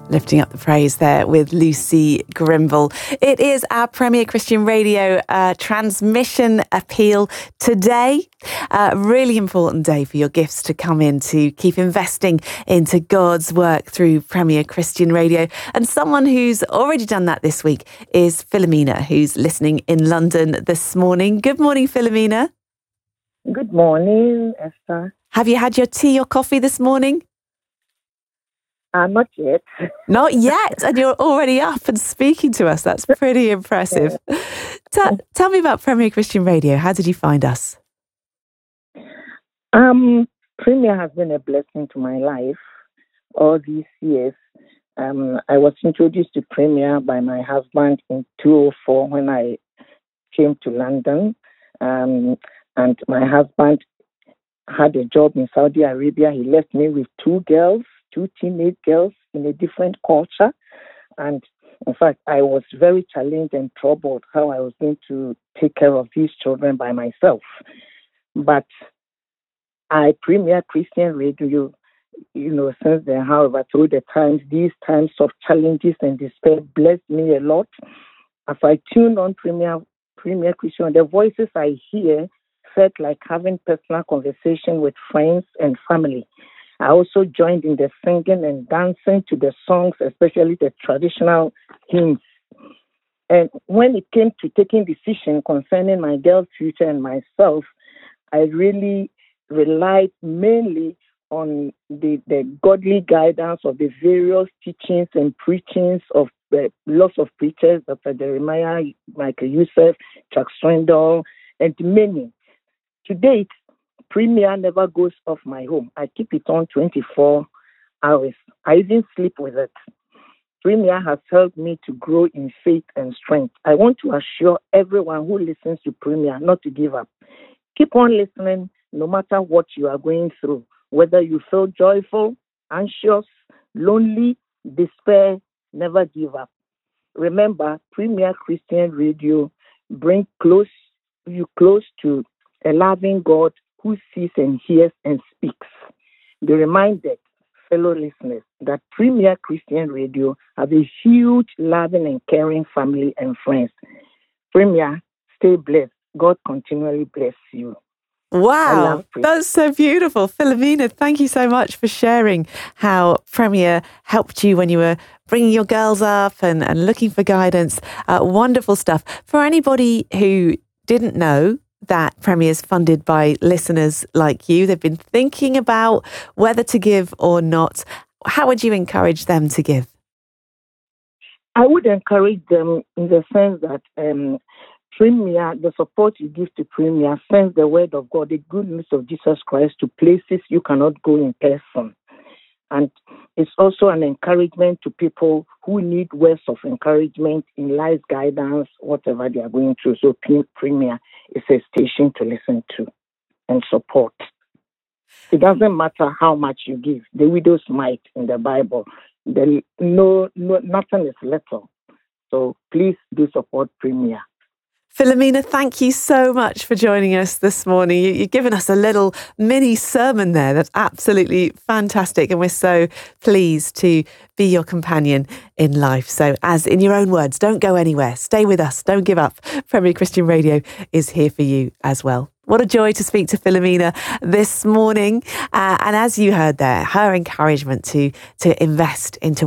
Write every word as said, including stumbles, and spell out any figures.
Lifting Up the Praise there with Lucy Grimble. It is our Premier Christian Radio uh, transmission appeal today. A uh, really important day for your gifts to come in to keep investing into God's work through Premier Christian Radio. And someone who's already done that this week is Philomena, who's listening in London this morning. Good morning, Philomena. Good morning, Esther. Have you had your tea or coffee this morning? Uh, not yet. Not yet, and you're already up and speaking to us. That's pretty impressive. Yeah. T- tell me about Premier Christian Radio. How did you find us? Um, Premier has been a blessing to my life all these years. Um, I was introduced to Premier by my husband in two thousand four when I came to London, um, and my husband had a job in Saudi Arabia. He left me with two girls. two teenage girls in a different culture. And in fact, I was very challenged and troubled how I was going to take care of these children by myself. But I Premier Christian Radio, you know, since then, however, through the times, these times of challenges and despair blessed me a lot. As I tuned on Premier, Premier Christian, the voices I hear felt like having personal conversation with friends and family. I also joined in the singing and dancing to the songs, especially the traditional hymns. And when it came to taking decisions concerning my girl's future and myself, I really relied mainly on the, the godly guidance of the various teachings and preachings of the lots of preachers, Doctor Jeremiah, Michael Youssef, Chuck Swindoll, and many. To date, Premier never goes off my home. I keep it on twenty-four hours. I even sleep with it. Premier has helped me to grow in faith and strength. I want to assure everyone who listens to Premier not to give up. Keep on listening no matter what you are going through, whether you feel joyful, anxious, lonely, despair, never give up. Remember, Premier Christian Radio brings close you close to a loving God who sees and hears and speaks. Be reminded, fellow listeners, that Premier Christian Radio have a huge, loving and caring family and friends. Premier, stay blessed. God continually bless you. Wow, that's so beautiful. Philomena, thank you so much for sharing how Premier helped you when you were bringing your girls up and, and looking for guidance. Uh, wonderful stuff. For anybody who didn't know that Premier is funded by listeners like you, they've been thinking about whether to give or not, how would you encourage them to give? I would encourage them in the sense that um, Premier, the support you give to Premier, sends the word of God, the good news of Jesus Christ to places you cannot go in person. And it's also an encouragement to people who need words of encouragement in life guidance, whatever they are going through. So Premier is a station to listen to and support. It doesn't matter how much you give. The widow's mite in the Bible, the, no, no, nothing is little. So please do support Premier. Philomena, thank you so much for joining us this morning. You, you've given us a little mini sermon there. That's absolutely fantastic. And we're so pleased to be your companion in life. So as in your own words, don't go anywhere. Stay with us. Don't give up. Premier Christian Radio is here for you as well. What a joy to speak to Philomena this morning. Uh, and as you heard there, her encouragement to, to invest into